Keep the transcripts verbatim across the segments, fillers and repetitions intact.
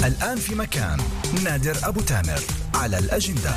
الآن في مكان نادر أبو تامر على الأجندة.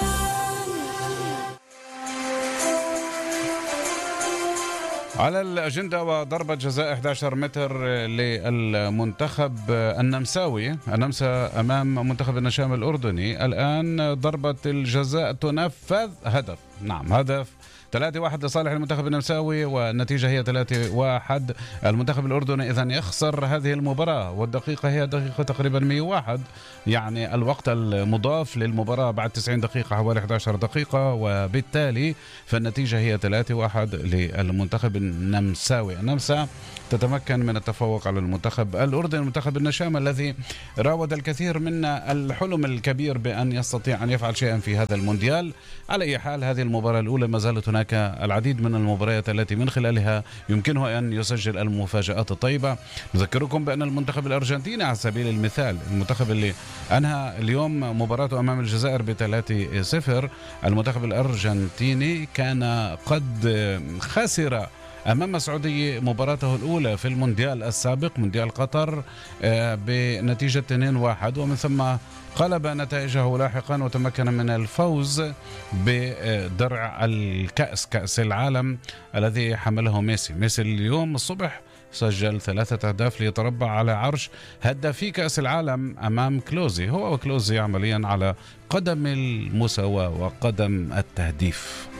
على الأجندة وضربة جزاء أحد عشر متر للمنتخب النمساوي، النمسا أمام منتخب النشام الأردني. الآن ضربة الجزاء تنفذ، هدف، نعم هدف، ثلاثة واحد لصالح المنتخب النمساوي، والنتيجة هي ثلاثة واحد. المنتخب الأردني إذن يخسر هذه المباراة، والدقيقة هي دقيقة تقريبا مئة وواحد، يعني الوقت المضاف للمباراة بعد تسعين دقيقة حوالي أحد عشر دقيقة، وبالتالي فالنتيجة هي ثلاثة واحد للمنتخب النمساوي. النمسا تتمكن من التفوق على المنتخب الأردني، المنتخب النشام الذي راود الكثير من الحلم الكبير بأن يستطيع أن يفعل شيئا في هذا المونديال. على أي حال هذه المباراة الأولى، ما زالت هناك العديد من المباريات التي من خلالها يمكنه أن يسجل المفاجآت الطيبة. نذكركم بأن المنتخب الأرجنتيني على سبيل المثال، المنتخب اللي أنهى اليوم مباراته أمام الجزائر بثلاثة صفر، المنتخب الأرجنتيني كان قد خسر أمام السعودية مباراته الأولى في المونديال السابق، مونديال قطر، بنتيجة اثنين واحد، ومن ثم قلب نتائجه لاحقا وتمكن من الفوز بدرع الكأس، كأس العالم الذي حمله ميسي. ميسي اليوم الصبح سجل ثلاثة أهداف ليتربع على عرش هدافي كأس العالم أمام كلوزي. هو وكلوزي عمليا على قدم المساواة وقدم التهديف.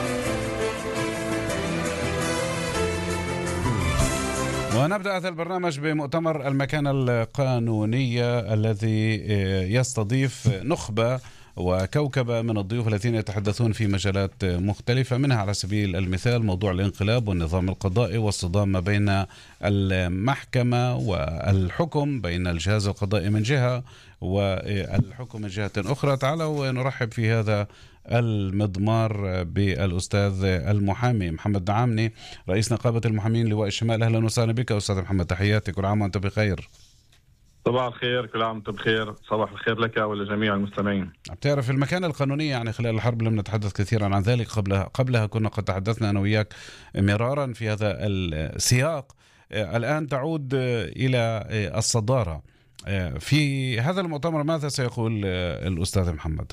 ونبدأ هذا البرنامج بمؤتمر المكانة القانونية الذي يستضيف نخبة وكوكبة من الضيوف الذين يتحدثون في مجالات مختلفة، منها على سبيل المثال موضوع الانقلاب والنظام القضائي والصدام ما بين المحكمة والحكم، بين الجهاز القضائي من جهة والحكم من جهة أخرى. تعالوا نرحب في هذا المضمار بالأستاذ المحامي محمد دعامني، رئيس نقابة المحامين لواء الشمال. أهلا وسهلا بك أستاذ محمد، تحياتي، كل عام وأنت بخير. صباح الخير، كل عام وأنت بخير. صباح الخير لك ولجميع المستمعين. بتعرف المكانة القانونية، يعني خلال الحرب لم نتحدث كثيرا عن ذلك، قبلها قبلها كنا قد تحدثنا أنا وياك مرارا في هذا السياق. الآن تعود إلى الصدارة في هذا المؤتمر، ماذا سيقول الأستاذ محمد؟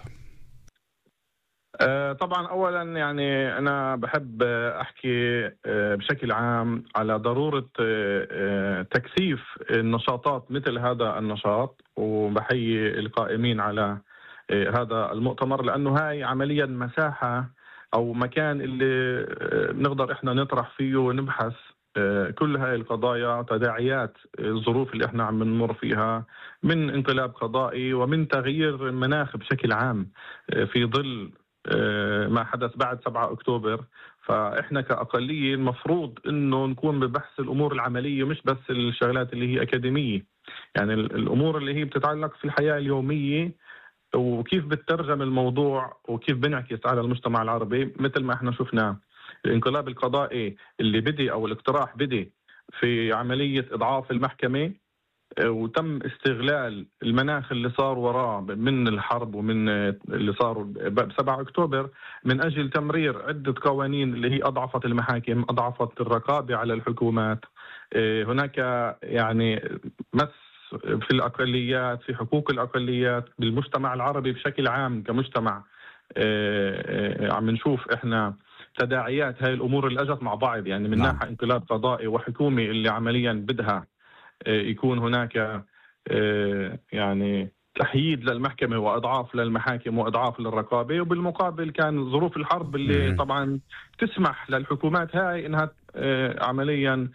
طبعا أولا يعني أنا بحب أحكي بشكل عام على ضرورة تكثيف النشاطات مثل هذا النشاط، وبحيي القائمين على هذا المؤتمر، لأنه هاي عمليا مساحة أو مكان اللي نقدر إحنا نطرح فيه ونبحث كل هاي القضايا، تداعيات الظروف اللي إحنا عم نمر فيها من انقلاب قضائي ومن تغيير المناخ بشكل عام في ظل ما حدث بعد سبعة أكتوبر. فإحنا كأقلية المفروض إنه نكون ببحث الأمور العملية، مش بس الشغلات اللي هي أكاديمية، يعني الأمور اللي هي بتتعلق في الحياة اليومية، وكيف بتترجم الموضوع وكيف بنعكس على المجتمع العربي. مثل ما إحنا شفنا الانقلاب القضائي اللي بدي أو الاقتراح بدي في عملية إضعاف المحكمة، وتم استغلال المناخ اللي صار وراه من الحرب ومن اللي صار بسبعة أكتوبر من أجل تمرير عدة قوانين اللي هي أضعفت المحاكم، أضعفت الرقابة على الحكومات. هناك يعني مس في الأقليات، في حقوق الأقليات بالمجتمع العربي بشكل عام كمجتمع. عم نشوف إحنا تداعيات هاي الأمور اللي أجت مع بعض، يعني من ناحية انقلاب قضائي وحكومة اللي عمليا بدها يكون هناك يعني تحييد للمحكمة وإضعاف للمحاكم وإضعاف للرقابة، وبالمقابل كان ظروف الحرب اللي طبعا تسمح للحكومات هاي إنها عمليا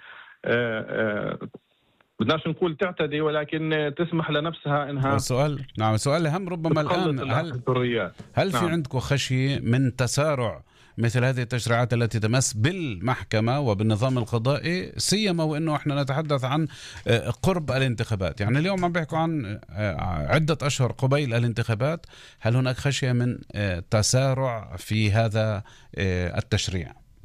بدناش نقول تعتدي، ولكن تسمح لنفسها إنها. السؤال نعم السؤال الأهم ربما الآن، هل هل في نعم. عندكم خشية من تسارع مثل هذه التشريعات التي تمس بالمحكمة وبالنظام القضائي، سيما وإنه إحنا نتحدث عن قرب الانتخابات؟ يعني اليوم عم بيحكوا عن عدة أشهر قبيل الانتخابات، هل هناك خشية من تسارع في هذا التشريع؟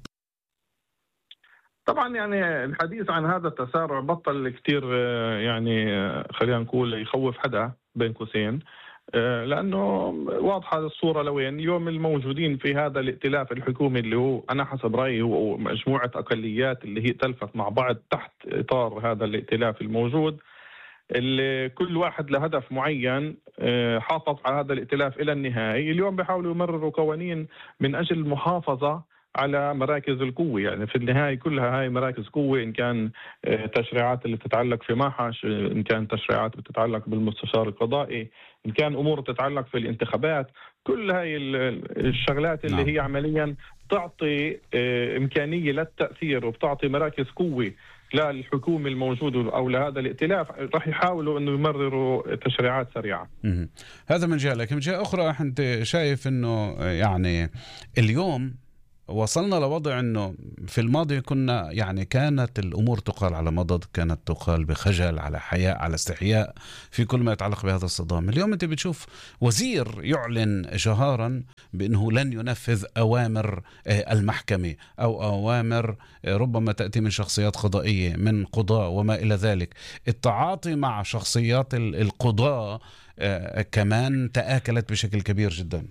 طبعا يعني الحديث عن هذا التسارع بطل كتير، يعني خلينا نقول يخوف حدا بين قوسين، لأنه واضحة الصورة لوين. اليوم الموجودين في هذا الائتلاف الحكومي اللي هو أنا حسب رأيي هو مجموعة أقليات اللي هي تلفت مع بعض تحت إطار هذا الائتلاف الموجود، اللي كل واحد له هدف معين حافظ على هذا الائتلاف إلى النهاية. اليوم بيحاولوا يمرروا قوانين من أجل المحافظة على مراكز القوة. يعني في النهاية كلها هاي مراكز قوة، إن كان تشريعات اللي تتعلق في محش، إن كان تشريعات بتتعلق بالمستشار القضائي، إن كان أمور تتعلق في الانتخابات. كل هاي الشغلات اللي نعم. هي عمليا تعطي إمكانية للتأثير وبتعطي مراكز قوة للحكومة الموجودة أو لهذا الائتلاف، راح يحاولوا أنه يمرروا تشريعات سريعة. هذا من جهة. لكن من جهة أخرى أنت شايف أنه يعني اليوم وصلنا لوضع أنه في الماضي كنا يعني كانت الأمور تقال على مضض، كانت تقال بخجل، على حياء، على استحياء في كل ما يتعلق بهذا الصدام. اليوم أنت بتشوف وزير يعلن جهارا بأنه لن ينفذ أوامر المحكمة أو أوامر ربما تأتي من شخصيات قضائية، من قضاء وما إلى ذلك. التعاطي مع شخصيات القضاء كمان تآكلت بشكل كبير جدا.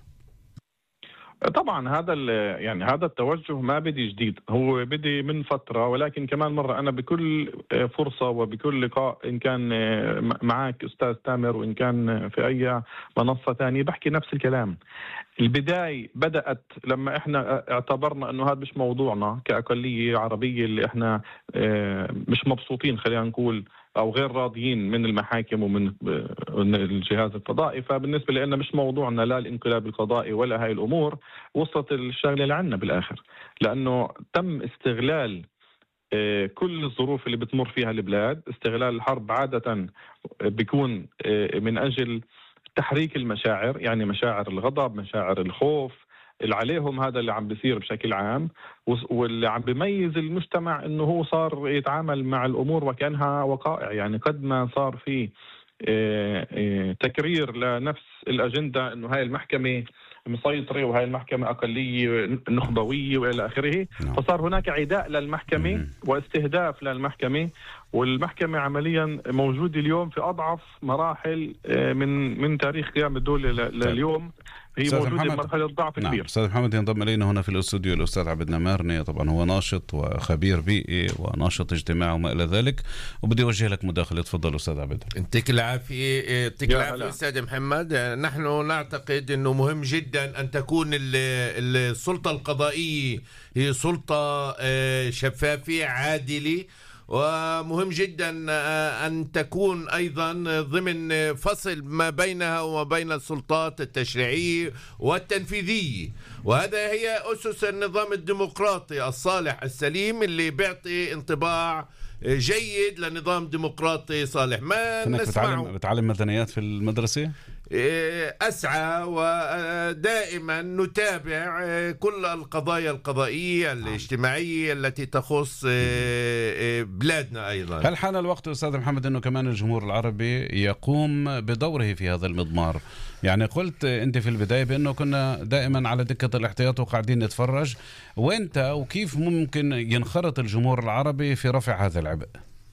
طبعا هذا يعني هذا التوجه ما بدي جديد، هو بدي من فترة، ولكن كمان مرة أنا بكل فرصة وبكل لقاء إن كان معك أستاذ تامر وإن كان في أي منصة ثانية بحكي نفس الكلام. البداية بدأت لما إحنا اعتبرنا أنه هذا مش موضوعنا كأقلية عربية، اللي إحنا مش مبسوطين خلينا نقول أو غير راضيين من المحاكم ومن الجهاز القضائي، فبالنسبة لنا مش موضوعنا لا الانقلاب القضائي ولا هاي الأمور. وصلت الشغلة لعنا بالآخر، لأنه تم استغلال كل الظروف اللي بتمر فيها البلاد. استغلال الحرب عادة بيكون من أجل تحريك المشاعر، يعني مشاعر الغضب، مشاعر الخوف اللي عليهم. هذا اللي عم بيصير بشكل عام، واللي عم بيميز المجتمع انه هو صار يتعامل مع الامور وكانها وقائع. يعني قد ما صار في تكرير لنفس الاجنده انه هاي المحكمه مسيطره وهاي المحكمه اقليه نخبويه والى اخره، فصار هناك عداء للمحكمه واستهداف للمحكمه، والمحكمه عمليا موجوده اليوم في اضعف مراحل من من تاريخ قيام الدوله لليوم. هي موجودة بمرحلة ضعف كبير. نعم. أستاذ محمد ينضم إلينا هنا في الاستوديو الأستاذ عبد نمارني، طبعا هو ناشط وخبير بيئي وناشط اجتماعي وما إلى ذلك، وبدي أوجه لك مداخلة. تفضل أستاذ عبد. يعطيك العافية. يعطيك العافية أستاذ محمد. نحن نعتقد أنه مهم جدا أن تكون السلطة القضائية هي سلطة شفافة عادلة، ومهم جدا أن تكون أيضا ضمن فصل ما بينها وما بين السلطات التشريعية والتنفيذية، وهذا هي أسس النظام الديمقراطي الصالح السليم اللي بيعطي انطباع جيد لنظام ديمقراطي صالح. ما نسمعه. بتعلم, بتعلم مدنيات في المدرسة؟ أسعى ودائما نتابع كل القضايا القضائية الاجتماعية التي تخص بلادنا أيضا. هل حان الوقت أستاذ محمد أنه كمان الجمهور العربي يقوم بدوره في هذا المضمار؟ يعني قلت أنت في البداية بأنه كنا دائما على دكة الاحتياط وقاعدين نتفرج، وأنت وكيف ممكن ينخرط الجمهور العربي في رفع هذا العبء؟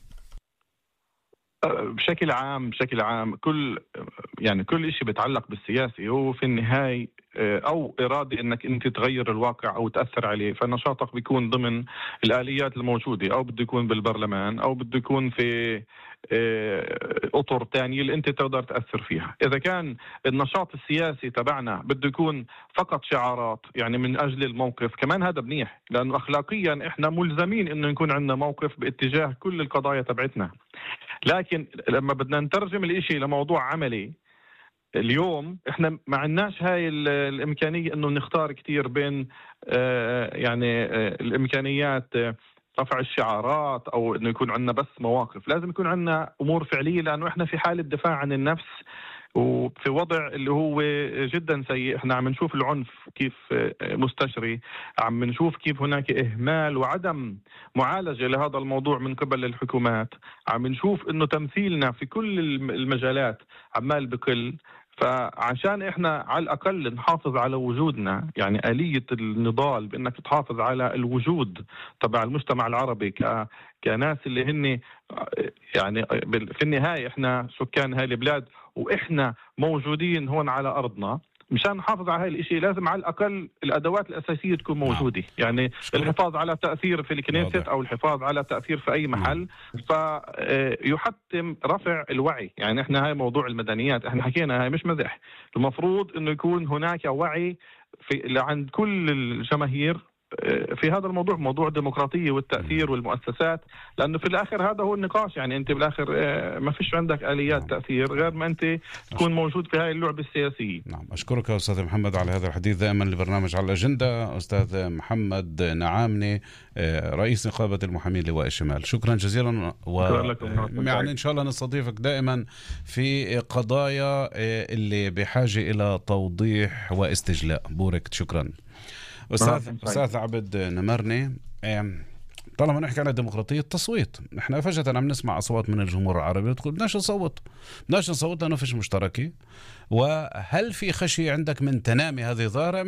بشكل عام بشكل عام كل يعني كل شيء بيتعلق بالسياسي هو في النهاية أو إرادة أنك أنت تغير الواقع أو تأثر عليه، فنشاطك بيكون ضمن الآليات الموجودة، أو بده يكون بالبرلمان أو بده يكون في أطر تانية اللي أنت تقدر تأثر فيها. إذا كان النشاط السياسي تبعنا بده يكون فقط شعارات يعني من أجل الموقف، كمان هذا منيح، لأنه أخلاقيا إحنا ملزمين إنه يكون عندنا موقف باتجاه كل القضايا تبعتنا. لكن لما بدنا نترجم الإشي لموضوع عملي، اليوم احنا ما عندناش هاي الامكانيه انه نختار كثير بين آه يعني آه الامكانيات آه رفع الشعارات او انه يكون عندنا بس مواقف. لازم يكون عندنا امور فعليه، لانه احنا في حاله دفاع عن النفس وفي وضع اللي هو جدا سيء. احنا عم نشوف العنف كيف مستشري، عم نشوف كيف هناك اهمال وعدم معالجه لهذا الموضوع من قبل الحكومات، عم نشوف انه تمثيلنا في كل المجالات عمال بقل. فعشان احنا على الاقل نحافظ على وجودنا، يعني آلية النضال بانك تحافظ على الوجود تبع المجتمع العربي ك كناس اللي هن يعني في النهاية احنا سكان هاي البلاد واحنا موجودين هون على ارضنا، مشان نحافظ على هاي الاشي لازم على الاقل الادوات الاساسيه تكون موجوده. نعم. يعني شكرا. الحفاظ على تاثير في الكنيست او الحفاظ على تاثير في اي محل. نعم. فيحتم رفع الوعي. يعني احنا هاي موضوع المدنيات احنا حكينا هاي مش مزح. المفروض انه يكون هناك وعي في عند كل الجماهير في هذا الموضوع، موضوع الديمقراطية والتأثير والمؤسسات، لأنه في الآخر هذا هو النقاش. يعني أنت بالآخر ما فيش عندك آليات نعم. تأثير غير ما أنت تكون موجود في هاي اللعبة السياسية. نعم. أشكرك أستاذ محمد على هذا الحديث دائما لبرنامج على الأجندة. أستاذ محمد نعامني رئيس نقابة المحامين لواء الشمال، شكرا جزيلا. و... يعني إن شاء الله نستضيفك دائما في قضايا اللي بحاجة إلى توضيح واستجلاء. بورك. شكرا أستاذ أستاذ عبد نمرني. طالما نحكي عن الديمقراطية التصويت، نحن فجأة عم نسمع أصوات من الجمهور العربي تقول بدناش نصوت بدناش نصوت لأنه فيش مشتركة. وهل في خشية عندك من تنامي هذه الظاهرة؟